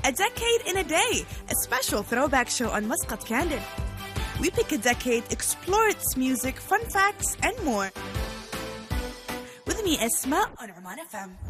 A Decade in a Day, a special throwback show on Muscat Candid. We pick a decade, explore its music, fun facts, and more. With me, Esma, on Oman FM.